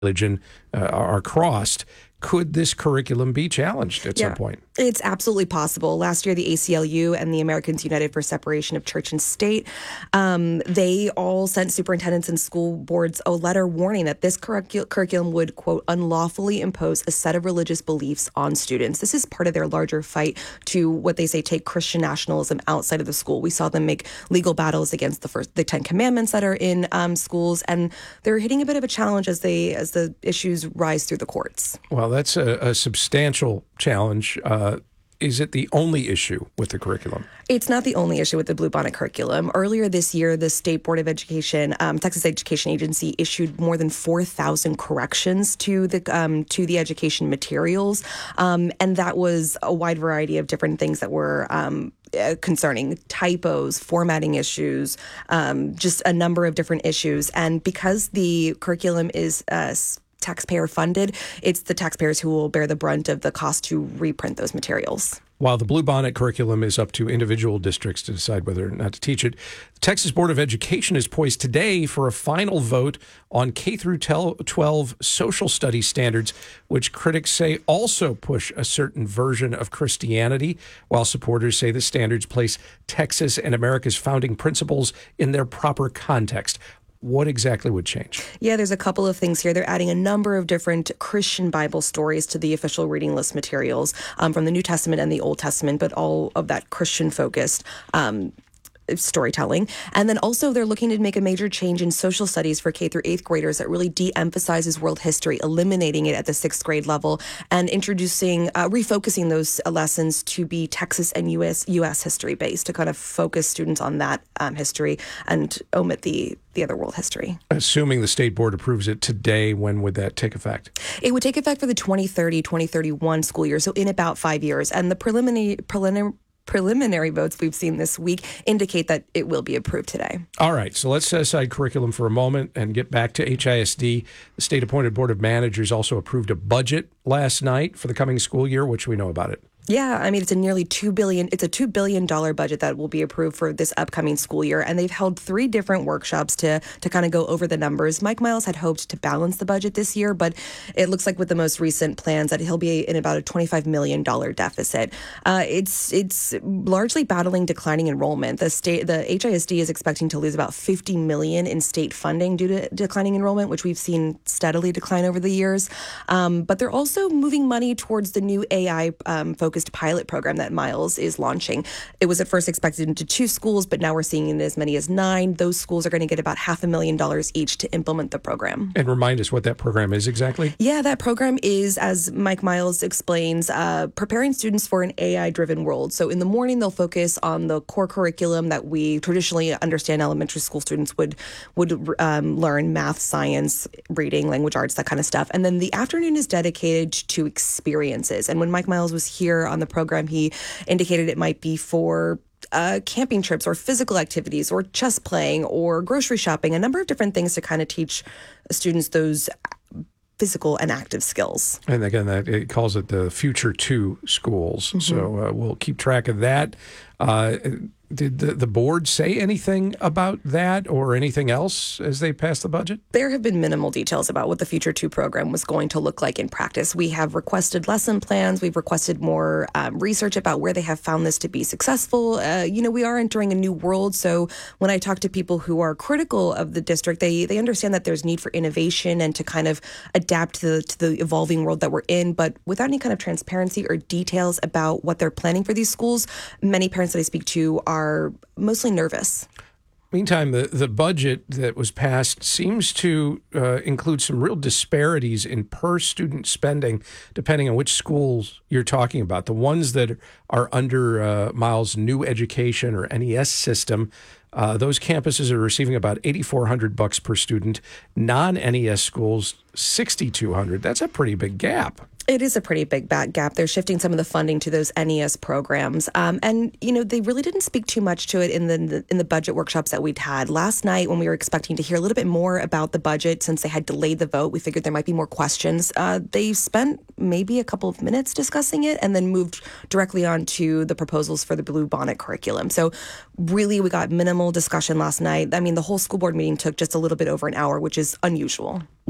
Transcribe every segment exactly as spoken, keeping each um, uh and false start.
religion uh, are crossed. Could this curriculum be challenged at yeah, some point? It's absolutely possible. Last year, the A C L U and the Americans United for Separation of Church and State, um, they all sent superintendents and school boards a letter warning that this curricu- curriculum would, quote, unlawfully impose a set of religious beliefs on students. This is part of their larger fight to what they say take Christian nationalism outside of the school. We saw them make legal battles against the first, the Ten Commandments that are in um, schools, and they're hitting a bit of a challenge as they as the issues rise through the courts. Well, that's a, a substantial challenge. Uh, is it the only issue with the curriculum? It's not the only issue with the Bluebonnet curriculum. Earlier this year, the State Board of Education, um, Texas Education Agency, issued more than four thousand corrections to the um, to the education materials, um, and that was a wide variety of different things that were um, uh, concerning typos, formatting issues, um, just a number of different issues. And because the curriculum is uh, taxpayer funded, it's the taxpayers who will bear the brunt of the cost to reprint those materials. While the Bluebonnet curriculum is up to individual districts to decide whether or not to teach it, the Texas Board of Education is poised today for a final vote on K through twelve social studies standards, which critics say also push a certain version of Christianity, while supporters say the standards place Texas and America's founding principles in their proper context. What exactly would change? Yeah, there's a couple of things here. They're adding a number of different Christian Bible stories to the official reading list materials um, from the New Testament and the Old Testament, but all of that Christian-focused um storytelling. And then also they're looking to make a major change in social studies for K through eighth graders that really de-emphasizes world history, eliminating it at the sixth grade level and introducing, uh, refocusing those lessons to be Texas and U S U S history based, to kind of focus students on that um, history and omit the the other world history. Assuming the state board approves it today, when would that take effect? It would take effect for the twenty thirty, twenty thirty-one school year, so in about five years. And the preliminary preliminary Preliminary votes we've seen this week indicate that it will be approved today. All right, so let's set aside curriculum for a moment and get back to H I S D. The state-appointed Board of Managers also approved a budget last night for the coming school year. What should we know about it? Yeah, I mean, it's a nearly two billion dollars, it's a two billion dollars budget that will be approved for this upcoming school year. And they've held three different workshops to to kind of go over the numbers. Mike Miles had hoped to balance the budget this year, but it looks like with the most recent plans that he'll be in about a twenty-five million dollars deficit. Uh, it's it's largely battling declining enrollment. The state, the H I S D is expecting to lose about fifty million dollars in state funding due to declining enrollment, which we've seen steadily decline over the years. Um, but they're also moving money towards the new A I um, focused pilot program that Miles is launching. It was at first expected into two schools, but now we're seeing it as many as nine. Those schools are going to get about half a million dollars each to implement the program. And remind us what that program is exactly. Yeah, that program is, as Mike Miles explains, uh, preparing students for an A I-driven world. So in the morning, they'll focus on the core curriculum that we traditionally understand elementary school students would would um, learn: math, science, reading, language arts, that kind of stuff. And then the afternoon is dedicated to experiences. And when Mike Miles was here on the program, he indicated it might be for uh, camping trips or physical activities or chess playing or grocery shopping, a number of different things to kind of teach students those physical and active skills. And again, that it calls it the Future Two Schools. Mm-hmm. So uh, we'll keep track of that. Uh, Did the, the board say anything about that or anything else as they passed the budget? There have been minimal details about what the Future two program was going to look like in practice. We have requested lesson plans. We've requested more um, research about where they have found this to be successful. Uh, you know, we are entering a new world. So when I talk to people who are critical of the district, they they understand that there's need for innovation and to kind of adapt to the, to the evolving world that we're in. But without any kind of transparency or details about what they're planning for these schools, many parents that I speak to are are mostly nervous. Meantime, the, the budget that was passed seems to uh, include some real disparities in per-student spending, depending on which schools you're talking about. The ones that are under uh, Miles' New Education or N E S system, uh, those campuses are receiving about eighty-four hundred bucks per student. Non-N E S schools, sixty-two hundred. That's a pretty big gap. It is a pretty big back gap. They're shifting some of the funding to those N E S programs. Um, and, you know, they really didn't speak too much to it in the in the budget workshops that we'd had. Last night, when we were expecting to hear a little bit more about the budget, since they had delayed the vote, we figured there might be more questions. Uh, they spent maybe a couple of minutes discussing it and then moved directly on to the proposals for the Bluebonnet curriculum. So really, we got minimal discussion last night. I mean, the whole school board meeting took just a little bit over an hour, which is unusual.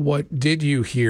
what did you hear